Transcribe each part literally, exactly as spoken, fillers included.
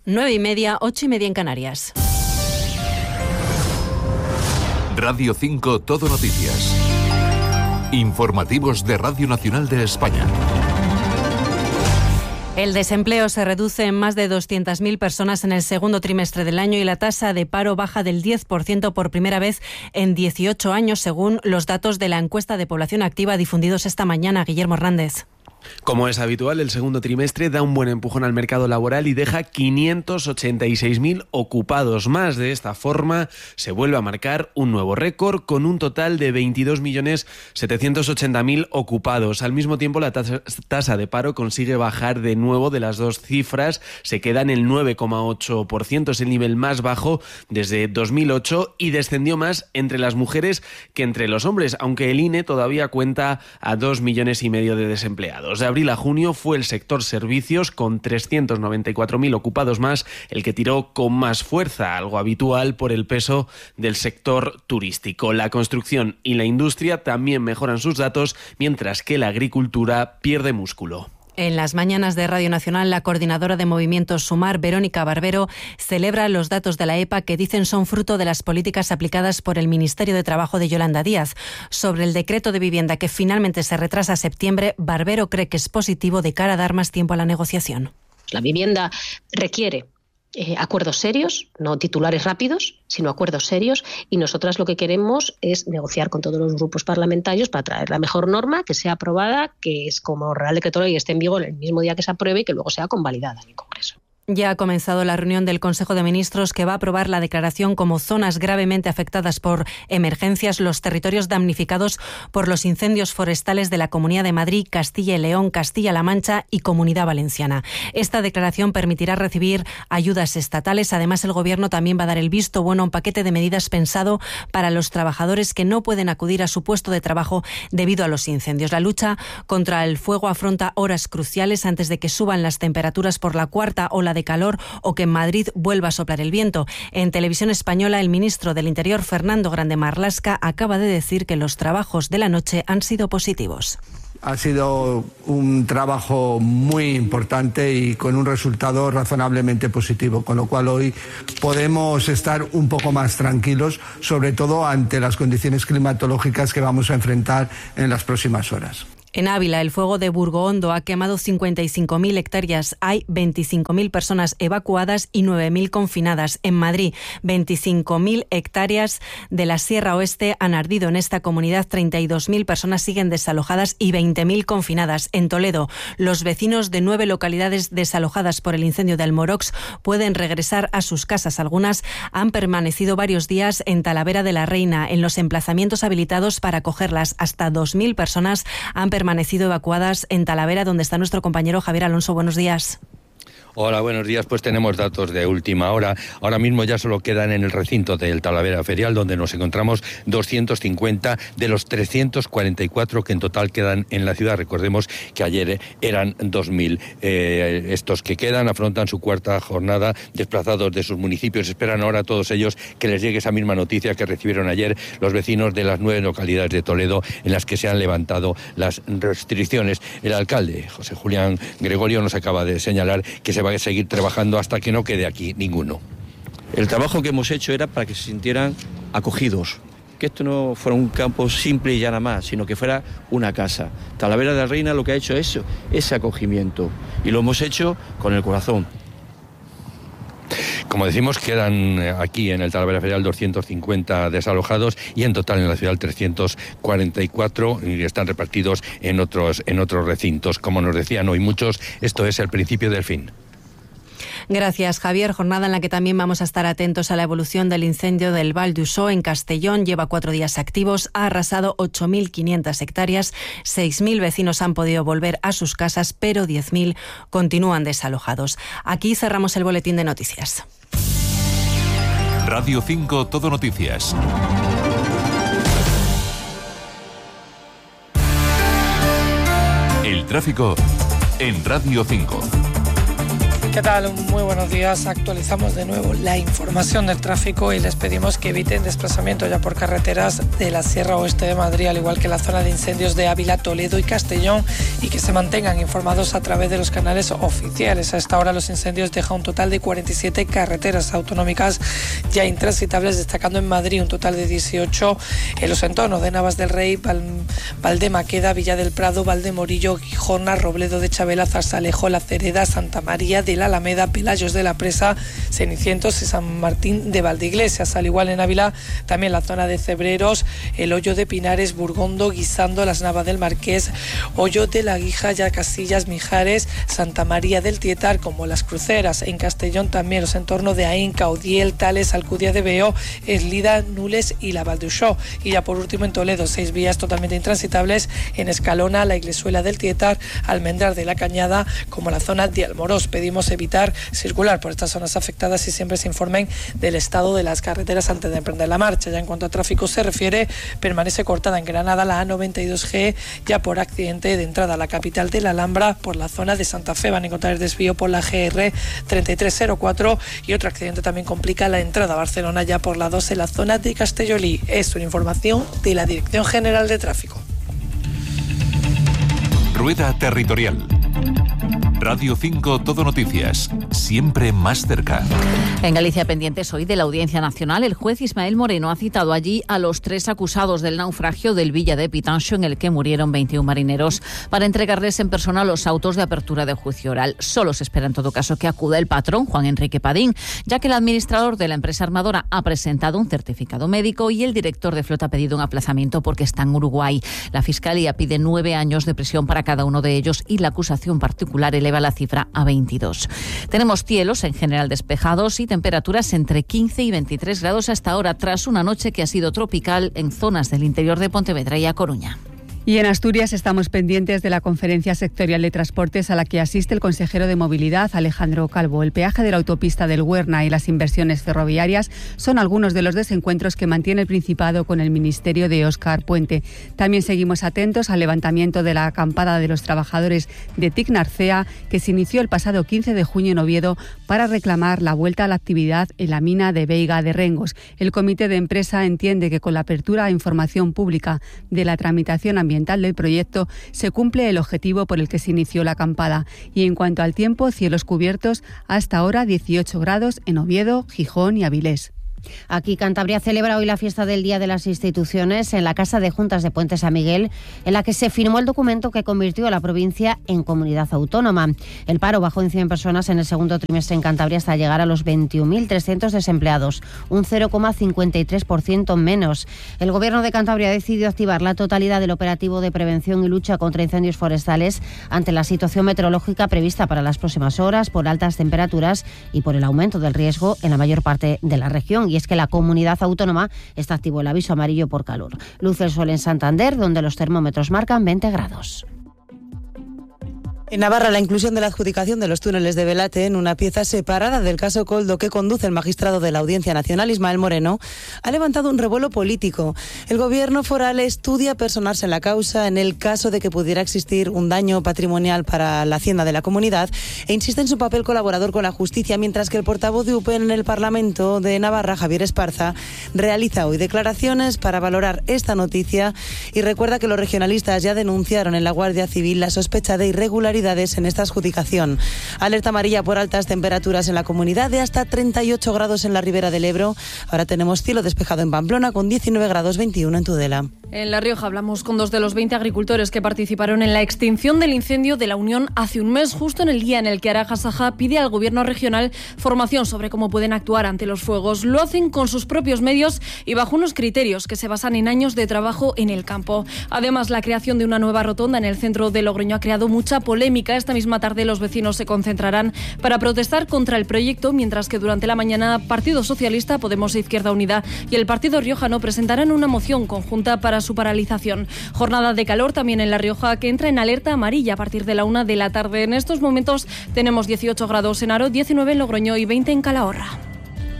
Nueve y media, ocho y media en Canarias. Radio cinco Todo Noticias. Informativos de Radio Nacional de España. El desempleo se reduce en más de doscientas mil personas en el segundo trimestre del año y la tasa de paro baja del diez por ciento por primera vez en dieciocho años, según los datos de la encuesta de población activa difundidos esta mañana. Guillermo Hernández. Como es habitual, el segundo trimestre da un buen empujón al mercado laboral y deja quinientos ochenta y seis mil ocupados más. De esta forma, se vuelve a marcar un nuevo récord con un total de veintidós millones setecientos ochenta mil ocupados. Al mismo tiempo, la tasa, tasa de paro consigue bajar de nuevo de las dos cifras. Se queda en el nueve coma ocho por ciento. Es el nivel más bajo desde dos mil ocho y descendió más entre las mujeres que entre los hombres, aunque el I N E todavía cuenta a dos millones y medio de desempleados. De abril a junio fue el sector servicios, con trescientos noventa y cuatro mil ocupados más, el que tiró con más fuerza, algo habitual por el peso del sector turístico. La construcción y la industria también mejoran sus datos, mientras que la agricultura pierde músculo. En las mañanas de Radio Nacional, la coordinadora de Movimientos Sumar, Verónica Barbero, celebra los datos de la E P A que dicen son fruto de las políticas aplicadas por el Ministerio de Trabajo de Yolanda Díaz. Sobre el decreto de vivienda que finalmente se retrasa a septiembre, Barbero cree que es positivo de cara a dar más tiempo a la negociación. La vivienda requiere Eh, acuerdos serios, no titulares rápidos, sino acuerdos serios, y nosotras lo que queremos es negociar con todos los grupos parlamentarios para traer la mejor norma que sea aprobada, que es como Real Decreto Ley, esté en vigor el mismo día que se apruebe y que luego sea convalidada en el Congreso. Ya ha comenzado la reunión del Consejo de Ministros que va a aprobar la declaración como zonas gravemente afectadas por emergencias los territorios damnificados por los incendios forestales de la Comunidad de Madrid, Castilla y León, Castilla-La Mancha y Comunidad Valenciana. Esta declaración permitirá recibir ayudas estatales. Además, el Gobierno también va a dar el visto bueno a un paquete de medidas pensado para los trabajadores que no pueden acudir a su puesto de trabajo debido a los incendios. La lucha contra el fuego afronta horas cruciales antes de que suban las temperaturas por la cuarta ola de calor o que en Madrid vuelva a soplar el viento. En Televisión Española, el ministro del Interior, Fernando Grande Marlaska, acaba de decir que los trabajos de la noche han sido positivos. Ha sido un trabajo muy importante y con un resultado razonablemente positivo, con lo cual hoy podemos estar un poco más tranquilos, sobre todo ante las condiciones climatológicas que vamos a enfrentar en las próximas horas. En Ávila, el fuego de Burgoondo ha quemado cincuenta y cinco mil hectáreas. Hay veinticinco mil personas evacuadas y nueve mil confinadas. En Madrid, veinticinco mil hectáreas de la Sierra Oeste han ardido. En esta comunidad, treinta y dos mil personas siguen desalojadas y veinte mil confinadas. En Toledo, los vecinos de nueve localidades desalojadas por el incendio de Almorox pueden regresar a sus casas. Algunas han permanecido varios días en Talavera de la Reina. En los emplazamientos habilitados para acogerlas, hasta dos mil personas han permanecido permanecido evacuadas en Talavera, donde está nuestro compañero Javier Alonso. Buenos días. Hola, buenos días. Pues tenemos datos de última hora. Ahora mismo ya solo quedan en el recinto del Talavera Ferial, donde nos encontramos doscientos cincuenta de los trescientos cuarenta y cuatro que en total quedan en la ciudad. Recordemos que ayer eran dos mil. Eh, estos que quedan afrontan su cuarta jornada desplazados de sus municipios. Esperan ahora a todos ellos que les llegue esa misma noticia que recibieron ayer los vecinos de las nueve localidades de Toledo en las que se han levantado las restricciones. El alcalde, José Julián Gregorio, nos acaba de señalar que se va a seguir trabajando hasta que no quede aquí ninguno. El trabajo que hemos hecho era para que se sintieran acogidos, que esto no fuera un campo simple y ya nada más, sino que fuera una casa. Talavera de la Reina lo que ha hecho es ese acogimiento, y lo hemos hecho con el corazón. Como decimos, quedan aquí en el Talavera Ferial doscientos cincuenta desalojados y en total en la ciudad trescientos cuarenta y cuatro y están repartidos en otros, en otros recintos. Como nos decían hoy muchos, esto es el principio del fin. Gracias, Javier. Jornada en la que también vamos a estar atentos a la evolución del incendio del Val d'Uixó en Castellón. Lleva cuatro días activos, ha arrasado ocho mil quinientas hectáreas, seis mil vecinos han podido volver a sus casas, pero diez mil continúan desalojados. Aquí cerramos el boletín de noticias. Radio cinco Todo Noticias. El tráfico en Radio cinco. ¿Qué tal? Muy buenos días. Actualizamos de nuevo la información del tráfico y les pedimos que eviten desplazamiento ya por carreteras de la Sierra Oeste de Madrid, al igual que la zona de incendios de Ávila, Toledo y Castellón, y que se mantengan informados a través de los canales oficiales. A esta hora los incendios dejan un total de cuarenta y siete carreteras autonómicas ya intransitables, destacando en Madrid un total de dieciocho en los entornos de Navas del Rey, Val, Valdemaqueda, Villa del Prado, Valdemorillo, Gijona, Robledo de Chabela, Zarzalejo, La Cereda, Santa María de la Alameda, Pelayos de la Presa, Cenicientos y San Martín de Valdeiglesias. Al igual en Ávila, también la zona de Cebreros, el Hoyo de Pinares, Burgondo, Guisando, Las Navas del Marqués, Hoyo de la Guija, ya Casillas, Mijares, Santa María del Tietar, como Las Cruceras. En Castellón también los entornos de Aín, Caudiel, Tales, Alcudia de Veo, Eslida, Nules y la Valduxó. Y ya por último en Toledo, seis vías totalmente intransitables en Escalona, la Iglesuela del Tietar, Almendrar de la Cañada, como la zona de Almorós. Pedimos evitar circular por estas zonas afectadas y siempre se informen del estado de las carreteras antes de emprender la marcha. Ya en cuanto a tráfico se refiere, permanece cortada en Granada la A noventa y dos G, ya por accidente de entrada a la capital de la Alhambra por la zona de Santa Fe. Van a encontrar el desvío por la G R treinta y tres cero cuatro y otro accidente también complica la entrada a Barcelona ya por la dos en la zona de Castellolí. Es una información de la Dirección General de Tráfico. Rueda Territorial. Radio cinco Todo Noticias, siempre más cerca. En Galicia pendientes hoy de la Audiencia Nacional, el juez Ismael Moreno ha citado allí a los tres acusados del naufragio del Villa de Pitanxo en el que murieron veintiún marineros para entregarles en persona los autos de apertura de juicio oral. Solo se espera en todo caso que acuda el patrón, Juan Enrique Padín, ya que el administrador de la empresa armadora ha presentado un certificado médico y el director de flota ha pedido un aplazamiento porque está en Uruguay. La Fiscalía pide nueve años de prisión para cada uno de ellos y la acusación particular eleva la cifra a veintidós. Tenemos cielos en general despejados y temperaturas entre quince y veintitrés grados hasta ahora, tras una noche que ha sido tropical en zonas del interior de Pontevedra y A Coruña. Y en Asturias estamos pendientes de la conferencia sectorial de transportes a la que asiste el consejero de Movilidad, Alejandro Calvo. El peaje de la autopista del Huerna y las inversiones ferroviarias son algunos de los desencuentros que mantiene el Principado con el Ministerio de Óscar Puente. También seguimos atentos al levantamiento de la acampada de los trabajadores de T I C Narcea, que se inició el pasado quince de junio en Oviedo para reclamar la vuelta a la actividad en la mina de Veiga de Rengos. El comité de empresa entiende que con la apertura a información pública de la tramitación ambiental del proyecto se cumple el objetivo por el que se inició la acampada. Y en cuanto al tiempo, cielos cubiertos hasta ahora dieciocho grados en Oviedo, Gijón y Avilés. Aquí Cantabria celebra hoy la fiesta del Día de las Instituciones en la Casa de Juntas de Puente San Miguel, en la que se firmó el documento que convirtió a la provincia en comunidad autónoma. El paro bajó en cien personas en el segundo trimestre en Cantabria hasta llegar a los veintiún mil trescientos desempleados, un cero coma cincuenta y tres por ciento menos. El Gobierno de Cantabria decidió activar la totalidad del operativo de prevención y lucha contra incendios forestales ante la situación meteorológica prevista para las próximas horas por altas temperaturas y por el aumento del riesgo en la mayor parte de la región. Y es que la comunidad autónoma está activo el aviso amarillo por calor. Luce el sol en Santander, donde los termómetros marcan veinte grados. En Navarra, la inclusión de la adjudicación de los túneles de Belate en una pieza separada del caso Coldo que conduce el magistrado de la Audiencia Nacional, Ismael Moreno, ha levantado un revuelo político. El gobierno foral estudia personarse en la causa en el caso de que pudiera existir un daño patrimonial para la hacienda de la comunidad e insiste en su papel colaborador con la justicia, mientras que el portavoz de U P N en el Parlamento de Navarra, Javier Esparza, realiza hoy declaraciones para valorar esta noticia y recuerda que los regionalistas ya denunciaron en la Guardia Civil la sospecha de irregularidad en esta adjudicación. Alerta amarilla por altas temperaturas en la comunidad de hasta treinta y ocho grados en la Ribera del Ebro. Ahora tenemos cielo despejado en Pamplona con diecinueve grados veintiuno en Tudela. En La Rioja hablamos con dos de los veinte agricultores que participaron en la extinción del incendio de la Unión hace un mes, justo en el día en el que Araja Saja pide al gobierno regional formación sobre cómo pueden actuar ante los fuegos. Lo hacen con sus propios medios y bajo unos criterios que se basan en años de trabajo en el campo. Además, la creación de una nueva rotonda en el centro de Logroño ha creado mucha polémica. Esta misma tarde los vecinos se concentrarán para protestar contra el proyecto, mientras que durante la mañana Partido Socialista, Podemos e Izquierda Unida y el Partido Riojano presentarán una moción conjunta para su paralización. Jornada de calor también en La Rioja, que entra en alerta amarilla a partir de la una de la tarde. En estos momentos tenemos dieciocho grados en Aro, diecinueve en Logroño y veinte en Calahorra.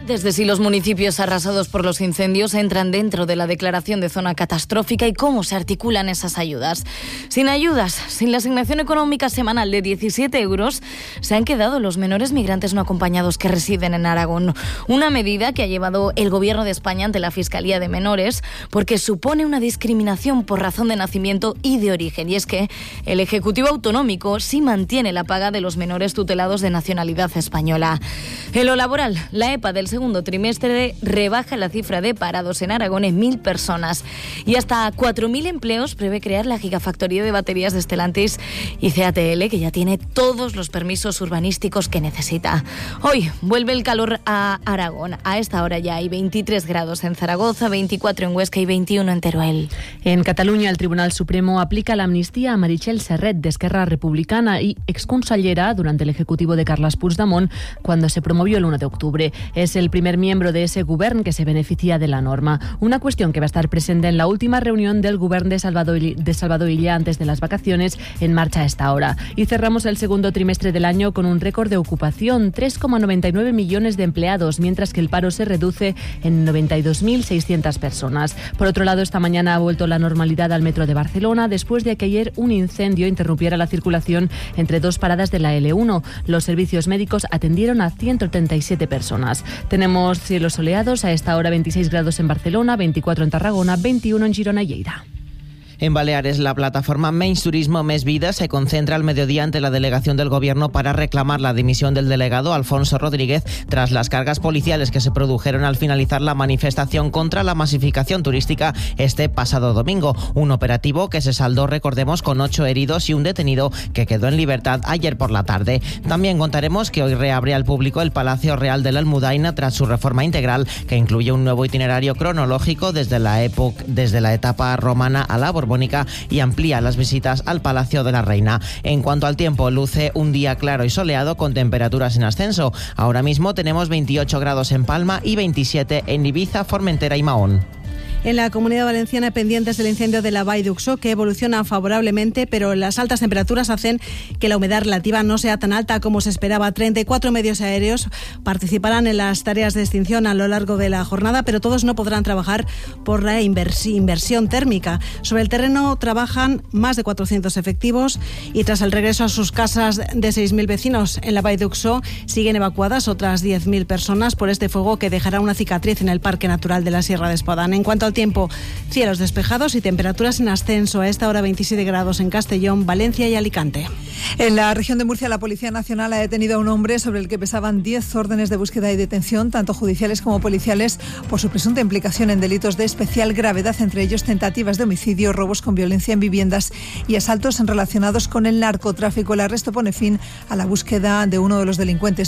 Desde si los municipios arrasados por los incendios entran dentro de la declaración de zona catastrófica y cómo se articulan esas ayudas. Sin ayudas, sin la asignación económica semanal de diecisiete euros, se han quedado los menores migrantes no acompañados que residen en Aragón. Una medida que ha llevado el Gobierno de España ante la Fiscalía de Menores porque supone una discriminación por razón de nacimiento y de origen. Y es que el Ejecutivo Autonómico sí mantiene la paga de los menores tutelados de nacionalidad española. En lo laboral, la EPA del segundo trimestre rebaja la cifra de parados en Aragón en mil personas y hasta cuatro mil empleos prevé crear la gigafactoría de baterías de Stellantis y C A T L, que ya tiene todos los permisos urbanísticos que necesita. Hoy vuelve el calor a Aragón. A esta hora ya hay veintitrés grados en Zaragoza, veinticuatro en Huesca y veintiuno en Teruel. En Cataluña, el Tribunal Supremo aplica la amnistía a Meritxell Serret, d'Esquerra Republicana y exconsellera durante el ejecutivo de Carles Puigdemont cuando se promovió el uno de octubre. Es el primer miembro de ese govern que se beneficia de la norma. Una cuestión que va a estar presente en la última reunión del govern de Salvador, de Salvador Illa antes de las vacaciones, en marcha a esta hora. Y cerramos el segundo trimestre del año con un récord de ocupación, tres coma noventa y nueve millones de empleados, mientras que el paro se reduce en noventa y dos mil seiscientas personas. Por otro lado, esta mañana ha vuelto la normalidad al metro de Barcelona después de que ayer un incendio interrumpiera la circulación entre dos paradas de la L uno. Los servicios médicos atendieron a ciento treinta y siete personas. Tenemos cielos soleados, a esta hora veintiséis grados en Barcelona, veinticuatro en Tarragona, veintiuno en Girona y Lleida. En Baleares, la plataforma Menys Turismo, Més Vida se concentra al mediodía ante la delegación del Gobierno para reclamar la dimisión del delegado Alfonso Rodríguez tras las cargas policiales que se produjeron al finalizar la manifestación contra la masificación turística este pasado domingo. Un operativo que se saldó, recordemos, con ocho heridos y un detenido que quedó en libertad ayer por la tarde. También contaremos que hoy reabre al público el Palacio Real de la Almudaina tras su reforma integral, que incluye un nuevo itinerario cronológico desde la, época, desde la etapa romana a la Borbónica y amplía las visitas al Palacio de la Reina. En cuanto al tiempo, luce un día claro y soleado con temperaturas en ascenso. Ahora mismo tenemos veintiocho grados en Palma y veintisiete en Ibiza, Formentera y Mahón. En la Comunidad Valenciana, pendientes del incendio de la Vall d'Uxó, que evoluciona favorablemente, pero las altas temperaturas hacen que la humedad relativa no sea tan alta como se esperaba. treinta y cuatro medios aéreos participarán en las tareas de extinción a lo largo de la jornada, pero todos no podrán trabajar por la inversi- inversión térmica. Sobre el terreno trabajan más de cuatrocientos efectivos y tras el regreso a sus casas de seis mil vecinos en la Vall d'Uxó siguen evacuadas otras diez mil personas por este fuego que dejará una cicatriz en el Parque Natural de la Sierra de Espadán. En cuanto al tiempo, cielos despejados y temperaturas en ascenso. A esta hora veintisiete grados en Castellón, Valencia y Alicante. En la región de Murcia, la Policía Nacional ha detenido a un hombre sobre el que pesaban diez órdenes de búsqueda y detención, tanto judiciales como policiales, por su presunta implicación en delitos de especial gravedad, entre ellos tentativas de homicidio, robos con violencia en viviendas y asaltos relacionados con el narcotráfico. El arresto pone fin a la búsqueda de uno de los delincuentes.